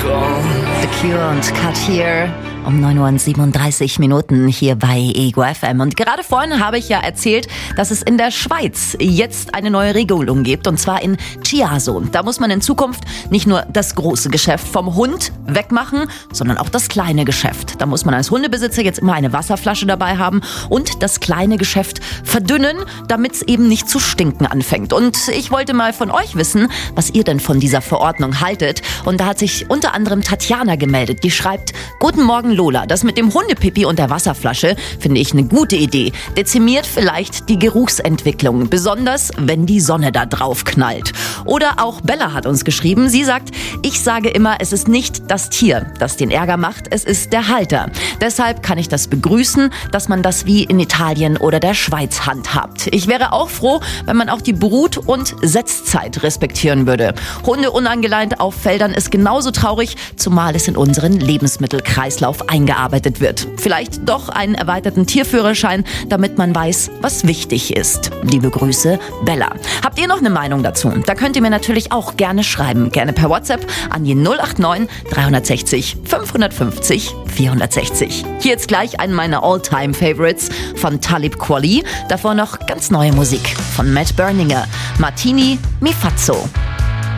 The Cure und Cut Here um 9:37 hier bei Ego FM. Und gerade vorhin habe ich ja erzählt, dass es in der Schweiz jetzt eine neue Regelung gibt, und zwar in Chiasso. Da muss man in Zukunft nicht nur das große Geschäft vom Hund wegmachen, sondern auch das kleine Geschäft. Da muss man als Hundebesitzer jetzt immer eine Wasserflasche dabei haben und das kleine Geschäft verdünnen, damit es eben nicht zu stinken anfängt. Und ich wollte mal von euch wissen, was ihr denn von dieser Verordnung haltet. Und da hat sich unter anderem Tatjana gemeldet. Die schreibt: Guten Morgen, Lola. Das mit dem Hundepipi und der Wasserflasche finde ich eine gute Idee. Dezimiert vielleicht die Geruchsentwicklung, besonders wenn die Sonne da drauf knallt. Oder auch Bella hat uns geschrieben. Sie sagt: Ich sage immer, es ist nicht das Tier, das den Ärger macht, es ist der Halter. Deshalb kann ich das begrüßen, dass man das wie in Italien oder der Schweiz handhabt. Ich wäre auch froh, wenn man auch die Brut- und Setzzeit respektieren würde. Hunde unangeleint auf Feldern ist genauso traurig, zumal es in unseren Lebensmittelkreislauf eingearbeitet wird. Vielleicht doch einen erweiterten Tierführerschein, damit man weiß, was wichtig ist. Liebe Grüße, Bella. Habt ihr noch eine Meinung dazu? Da könnt ihr mir natürlich auch gerne schreiben. Gerne per WhatsApp an die 089 360 550 460. Hier jetzt gleich einen meiner All-Time-Favorites von Talib Kweli. Davor noch ganz neue Musik von Matt Berninger. Martini Mi Fazzo.